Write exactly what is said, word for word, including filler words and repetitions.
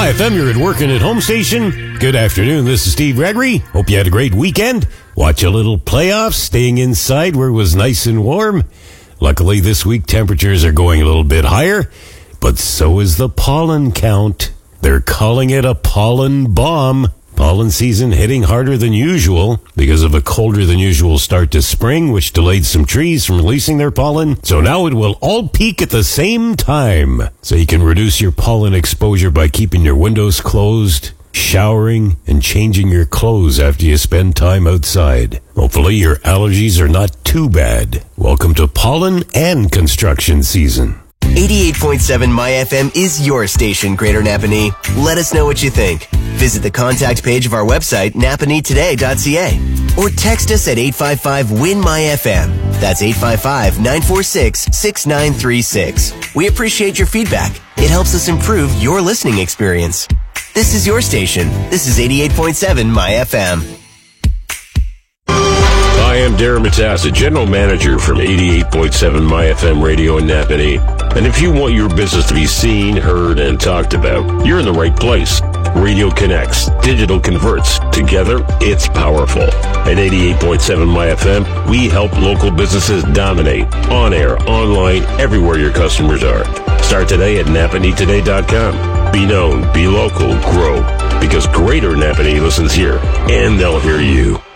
My F M, you're at work and at home station. Good afternoon, this is Steve Gregory. Hope you had a great weekend. Watch a little playoffs, staying inside where it was nice and warm. Luckily, this week temperatures are going a little bit higher, but so is the pollen count. They're calling it a pollen bomb. Pollen season hitting harder than usual because of a colder than usual start to spring, which delayed some trees from releasing their pollen. So now it will all peak at the same time. So you can reduce your pollen exposure by keeping your windows closed, showering, and changing your clothes after you spend time outside. Hopefully your allergies are not too bad. Welcome to pollen and construction season. eighty-eight point seven My F M is your station, Greater Napanee. Let us know what you think. Visit the contact page of our website, napanee today dot c a, or text us at eight five five, W I N, M Y F M. That's eight five five, nine four six, six nine three six. We appreciate your feedback. It helps us improve your listening experience. This is your station. This is eighty-eight point seven My F M. Hi, I'm Darren Matassa, General Manager from eighty-eight point seven My F M Radio in Napanee. And if you want your business to be seen, heard, and talked about, you're in the right place. Radio connects, digital converts. Together, it's powerful. At eighty-eight point seven My F M, we help local businesses dominate. On air, online, everywhere your customers are. Start today at napanee today dot com. Be known, be local, grow. Because Greater Napanee listens here, and they'll hear you.